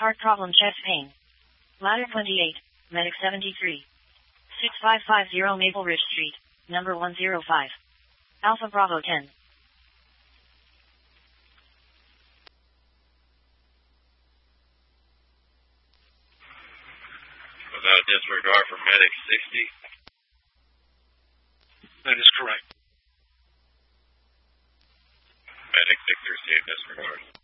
Heart problem, chest pain. Ladder 28, Medic 73. 6550 Maple Ridge Street, number 105. Alpha Bravo 10. Without disregard for Medic 60? That is correct. Medic 6 received disregard.